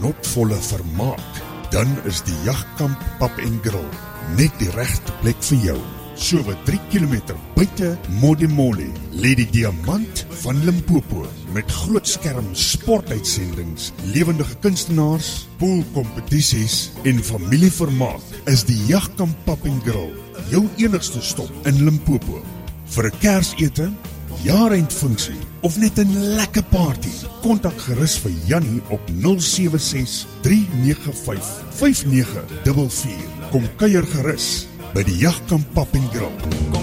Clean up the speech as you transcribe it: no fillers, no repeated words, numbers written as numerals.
genotvolle vermaak, dan is die Jagkamp Pub en Grill net die regte plek vir jou. So wat 3 kilometer buite Modimolle lê die Diamant van Limpopo met groot skerm sportuitsendings, lewendige kunstenaars, poolkompetisies en familievermaak is die Jagkamp Pub en Grill jou enigste stop in Limpopo. Vir 'n Kersete, jaareindfunksie of net 'n lekker party, kontak gerus vir Jannie op 076 395 5944. Kom kuier gerus by die Jagkamp Pub en Grill.